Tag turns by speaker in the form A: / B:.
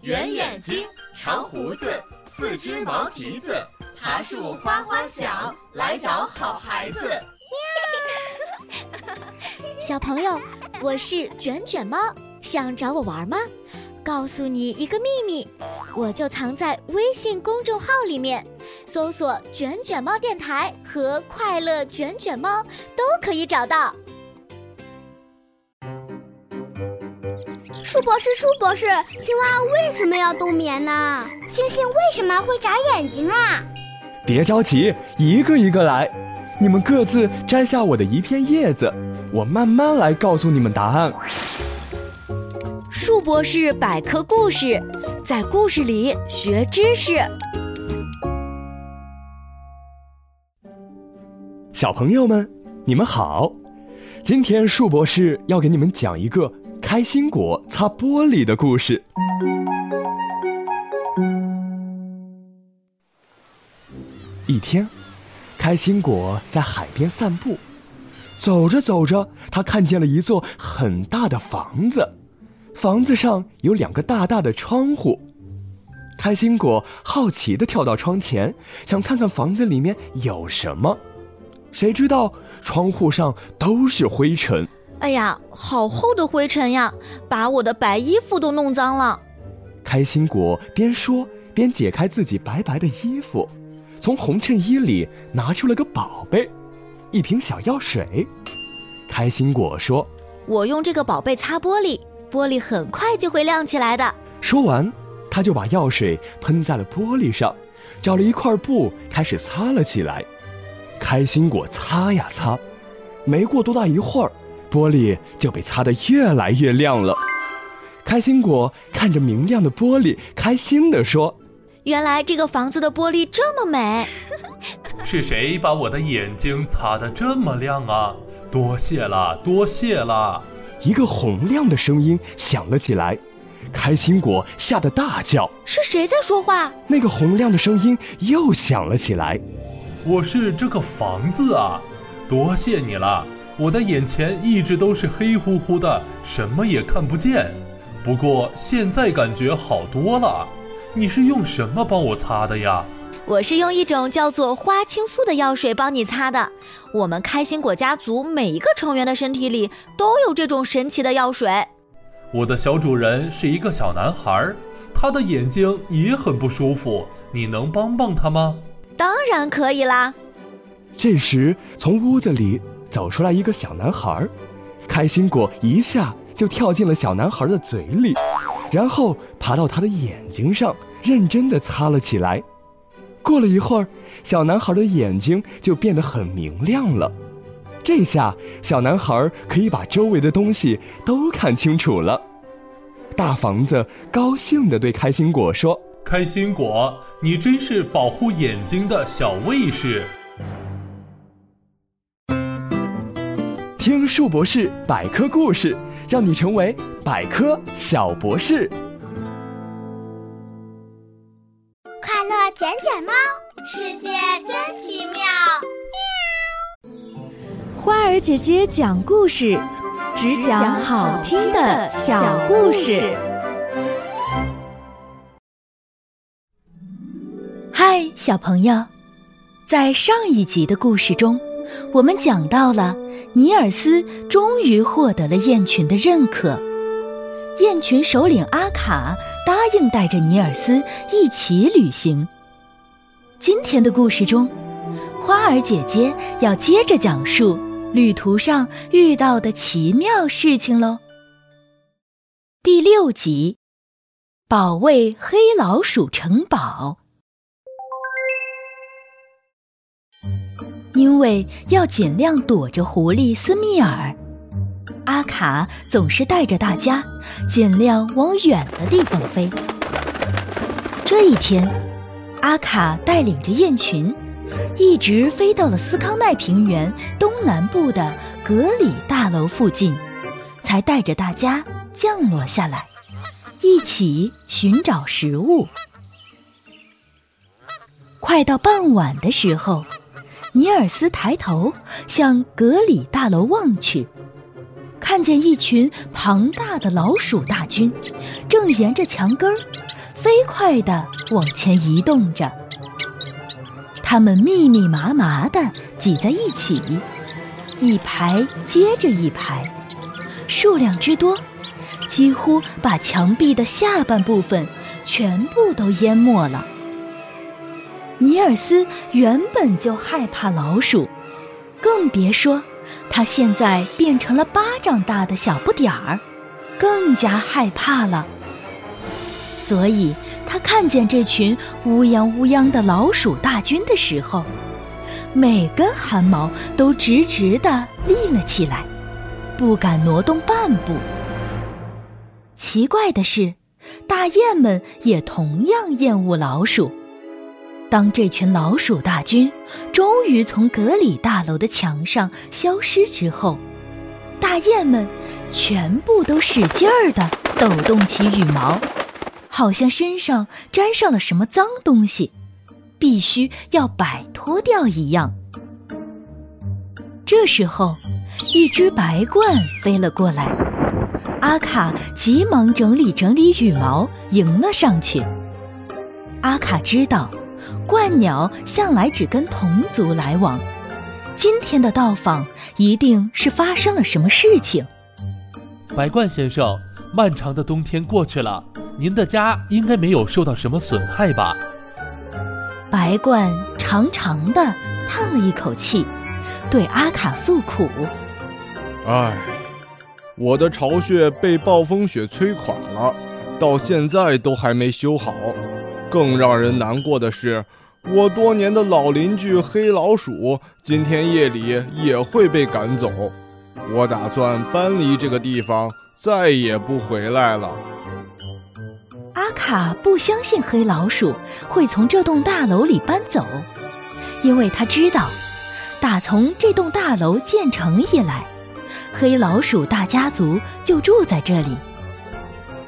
A: 圆眼睛，长胡子，四只毛蹄子，爬树花花小，来找好孩子。
B: 小朋友，我是卷卷猫，想找我玩吗？告诉你一个秘密，我就藏在微信公众号里面，搜索卷卷猫电台和快乐卷卷猫都可以找到。
C: 树博士，青蛙为什么要冬眠呢？
D: 星星为什么会眨眼睛啊？
E: 别着急，一个一个来，你们各自摘下我的一片叶子，我慢慢来告诉你们答案。
B: 树博士百科故事，在故事里学知识。
E: 小朋友们，你们好，今天树博士要给你们讲一个开心果擦玻璃的故事。一天，开心果在海边散步，走着走着，他看见了一座很大的房子，房子上有2个大大的窗户。开心果好奇地跳到窗前，想看看房子里面有什么，谁知道窗户上都是灰尘。
B: 哎呀，好厚的灰尘呀，把我的白衣服都弄脏了。
E: 开心果边说边解开自己白白的衣服，从红衬衣里拿出了个宝贝，一瓶小药水。开心果说：
B: 我用这个宝贝擦玻璃，玻璃很快就会亮起来的。
E: 说完，他就把药水喷在了玻璃上，找了一块布开始擦了起来。开心果擦呀擦，没过多大一会儿，玻璃就被擦得越来越亮了。开心果看着明亮的玻璃，开心地说：
B: 原来这个房子的玻璃这么美。
F: 是谁把我的眼睛擦得这么亮啊？多谢了，多谢了。
E: 一个洪亮的声音响了起来，开心果吓得大叫：
B: 是谁在说话？
E: 那个洪亮的声音又响了起来：
F: 我是这个房子啊，多谢你了。我的眼前一直都是黑乎乎的，什么也看不见，不过现在感觉好多了。你是用什么帮我擦的呀？
B: 我是用一种叫做花青素的药水帮你擦的。我们开心果家族每一个成员的身体里都有这种神奇的药水。
F: 我的小主人是一个小男孩，他的眼睛也很不舒服，你能帮帮他吗？
B: 当然可以啦。
E: 这时从屋子里走出来一个小男孩，开心果一下就跳进了小男孩的嘴里，然后爬到他的眼睛上，认真地擦了起来。过了一会儿，小男孩的眼睛就变得很明亮了。这下小男孩可以把周围的东西都看清楚了。大房子高兴地对开心果说：
F: 开心果，你真是保护眼睛的小卫士。
E: 听树博士百科故事，让你成为百科小博士。
D: 快乐卷卷猫，世界真奇妙。
G: 花儿姐姐讲故事，只讲好听的小故事。嗨，小朋友，在上一集的故事中，我们讲到了尼尔斯终于获得了雁群的认可，雁群首领阿卡答应带着尼尔斯一起旅行。今天的故事中，花儿姐姐要接着讲述旅途上遇到的奇妙事情喽。第6集，保卫黑老鼠城堡。因为要尽量躲着狐狸斯密尔，阿卡总是带着大家尽量往远的地方飞。这一天，阿卡带领着雁群一直飞到了斯康奈平原东南部的格里大楼附近，才带着大家降落下来，一起寻找食物。快到傍晚的时候，尼尔斯抬头向格里大楼望去， 看见一群庞大的老鼠大军，正沿着墙根儿飞快地往前移动着。它们密密麻麻地挤在一起，一排接着一排，数量之多，几乎把墙壁的下半部分全部都淹没了。尼尔斯原本就害怕老鼠，更别说他现在变成了巴掌大的小不点儿，更加害怕了。所以他看见这群乌泱乌泱的老鼠大军的时候，每根汗毛都直直地立了起来，不敢挪动半步。奇怪的是，大雁们也同样厌恶老鼠。当这群老鼠大军终于从隔离大楼的墙上消失之后，大雁们全部都使劲儿地抖动起羽毛，好像身上沾上了什么脏东西，必须要摆脱掉一样。这时候，一只白鹳飞了过来，阿卡急忙整理整理羽毛，迎了上去。阿卡知道鹳鸟向来只跟同族来往，今天的到访一定是发生了什么事情。
H: 白鹳先生，漫长的冬天过去了，您的家应该没有受到什么损害吧？
G: 白鹳长长地叹了一口气，对阿卡诉苦：
I: 唉，我的巢穴被暴风雪摧垮了，到现在都还没修好。更让人难过的是，我多年的老邻居黑老鼠今天夜里也会被赶走。我打算搬离这个地方，再也不回来了。
G: 阿卡不相信黑老鼠会从这栋大楼里搬走，因为他知道，打从这栋大楼建成以来，黑老鼠大家族就住在这里。